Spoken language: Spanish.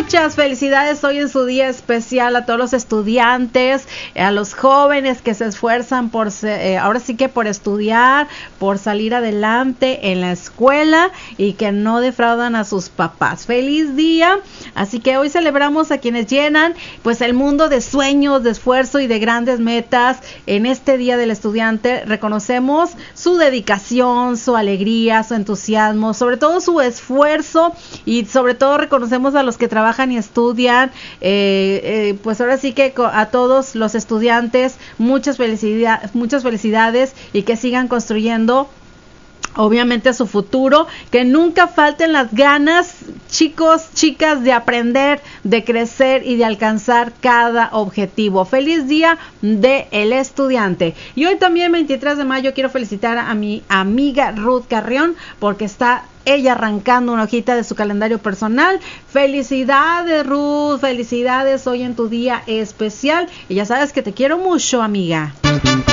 Muchas felicidades hoy en su día especial a todos los estudiantes, a los jóvenes que se esfuerzan por ahora sí que por estudiar, por salir adelante en la escuela y que no defraudan a sus papás. Feliz día. Así que hoy celebramos a quienes llenan pues el mundo de sueños, de esfuerzo y de grandes metas. En este día del estudiante reconocemos su dedicación, su alegría, su entusiasmo, sobre todo su esfuerzo, y sobre todo reconocemos a los que trabajan y estudian. Pues ahora sí que a todos los estudiantes muchas felicidades y que sigan construyendo obviamente su futuro, que nunca falten las ganas, chicos, chicas, de aprender, de crecer y de alcanzar cada objetivo. Feliz día del estudiante. Y hoy también 23 de mayo quiero felicitar a mi amiga Ruth Carrión, porque está ella arrancando una hojita de su calendario personal. Felicidades, Ruth, felicidades hoy en tu día especial, y ya sabes que te quiero mucho, amiga.